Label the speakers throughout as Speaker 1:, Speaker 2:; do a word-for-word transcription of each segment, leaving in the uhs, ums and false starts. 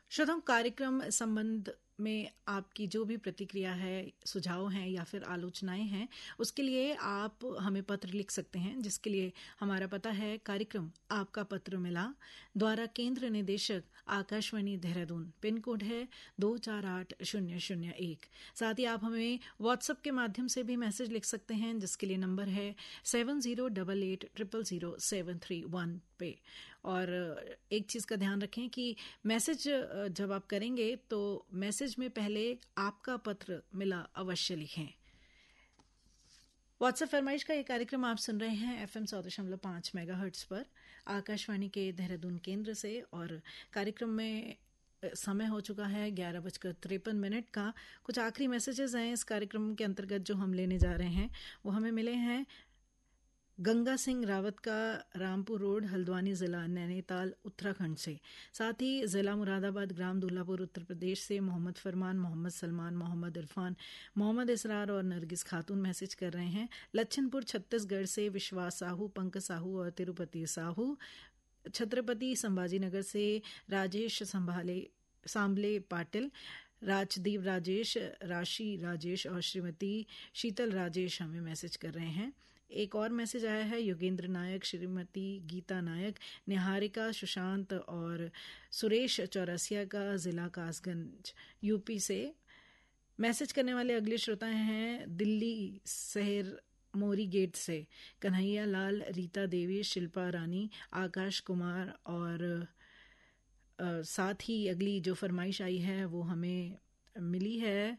Speaker 1: श्रोताओं, कार्यक्रम संबंध में आपकी जो भी प्रतिक्रिया है, सुझाव हैं या फिर आलोचनाएं हैं, उसके लिए आप हमें पत्र लिख सकते हैं, जिसके लिए हमारा पता है कार्यक्रम आपका पत्र मिला, द्वारा केंद्र निदेशक आकाशवाणी देहरादून, पिन कोड है दो चार आठ शून्य शून्य एक। साथ ही आप हमें व्हाट्सएप के माध्यम से भी मैसेज लिख सकते हैं, जिसके लिए नंबर है seven zero double eight triple zero seven three one पे। और एक चीज़ का ध्यान रखें कि मैसेज जब आप करेंगे तो मैसेज में पहले आपका पत्र मिला अवश्य लिखें। व्हाट्सएप फरमाइश का ये कार्यक्रम आप सुन रहे हैं एफ एम सौ दशमलव पाँच मेगा हर्ट्स पर आकाशवाणी के देहरादून केंद्र से, और कार्यक्रम में समय हो चुका है ग्यारह बजकर तिरपन मिनट का। कुछ आखिरी मैसेजेस हैं इस कार्यक्रम के अंतर्गत जो हम लेने जा रहे हैं, वो हमें मिले हैं गंगा सिंह रावत का, रामपुर रोड, हल्द्वानी जिला, नैनीताल, उत्तराखंड से। साथ ही जिला मुरादाबाद, ग्राम दूल्हापुर, उत्तर प्रदेश से मोहम्मद फरमान, मोहम्मद सलमान, मोहम्मद इरफान, मोहम्मद इसरार और नरगिस खातून मैसेज कर रहे हैं। लच्छनपुर छत्तीसगढ़ से विश्वास साहू, पंकज साहू और तिरुपति साहू। छत्रपति संभाजीनगर से राजेश संभाले सांबले पाटिल, राजदीप राजेश, राशि राजेश और श्रीमती शीतल राजेश हमें मैसेज कर रहे हैं। एक और मैसेज आया है योगेंद्र नायक, श्रीमती गीता नायक, निहारिका, सुशांत और सुरेश चौरसिया का, जिला कासगंज, यूपी से। मैसेज करने वाले अगले श्रोता हैं दिल्ली शहर मोरी गेट से कन्हैया लाल, रीता देवी, शिल्पा रानी, आकाश कुमार, और आ, साथ ही अगली जो फरमाइश आई है वो हमें मिली है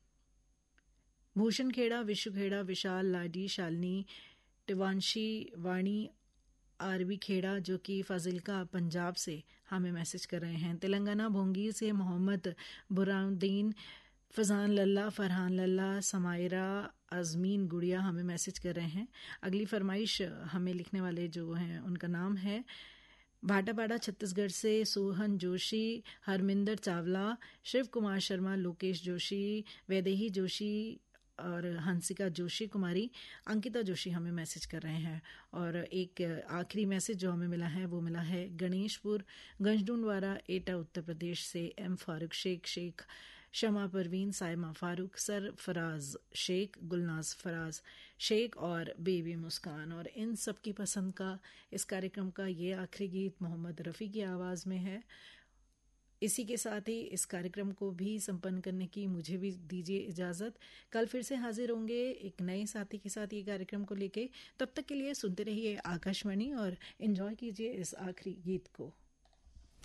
Speaker 1: भूषण खेड़ा, विशु खेड़ा, विशाल, लाडी, शालिनी, टिवांशी, वाणी, आरबी खेड़ा जो कि फाजिलका पंजाब से हमें मैसेज कर रहे हैं। तेलंगाना भोंगी से मोहम्मद बुराउद्दीन, फजान लल्ला, फरहान लल्ला, समायरा, अजमीन गुड़िया हमें मैसेज कर रहे हैं। अगली फरमाइश हमें लिखने वाले जो हैं उनका नाम है भाटापाड़ा छत्तीसगढ़ से सोहन जोशी, हरमिंदर चावला, शिव कुमार शर्मा, लोकेश जोशी, वैदेही जोशी और हंसिका जोशी कुमारी, अंकिता जोशी हमें मैसेज कर रहे हैं। और एक आखिरी मैसेज जो हमें मिला है वो मिला है गणेशपुर, गंजडूनवारा, एटा, उत्तर प्रदेश से एम फारूक शेख, शेख शमा परवीन, साइमा फारूक, सर फराज शेख, गुलनाज फराज शेख और बेबी मुस्कान। और इन सब की पसंद का इस कार्यक्रम का ये आखिरी गीत मोहम्मद रफ़ी की आवाज़ में है। इसी के साथ ही इस कार्यक्रम को भी संपन्न करने की मुझे भी दीजिए इजाज़त। कल फिर से हाजिर होंगे एक नए साथी के साथ ये कार्यक्रम को लेके। तब तक के लिए सुनते रहिए आकाशवाणी और एंजॉय कीजिए इस आखिरी गीत को।